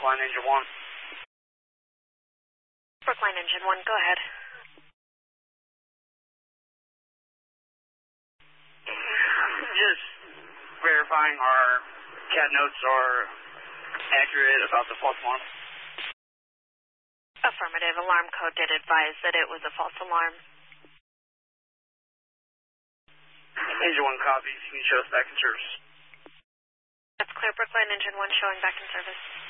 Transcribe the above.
Brookline Engine 1. Brookline Engine 1, go ahead. Just verifying our CAD notes are accurate about the false alarm. Affirmative. Alarm code did advise that it was a false alarm. Engine 1 copies. You can show us back in service. That's clear. Brookline Engine 1 showing back in service.